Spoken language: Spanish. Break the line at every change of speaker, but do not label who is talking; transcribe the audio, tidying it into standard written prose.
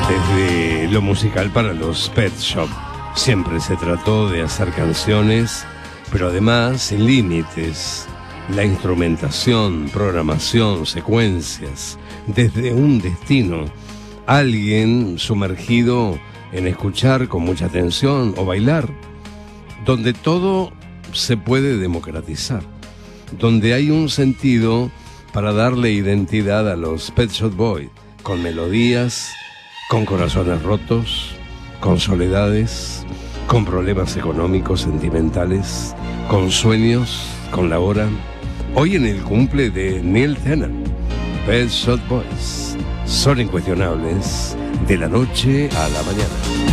Desde lo musical para los Pet Shop, siempre se trató de hacer canciones, pero además sin límites. La instrumentación, programación, secuencias, desde un destino. Alguien sumergido en escuchar con mucha atención o bailar, donde todo se puede democratizar, donde hay un sentido para darle identidad a los Pet Shop Boys, con melodías, con corazones rotos, con soledades, con problemas económicos, sentimentales, con sueños, con la hora. Hoy en el cumple de Neil Tennant, Pet Shop Boys son incuestionables de la noche a la mañana.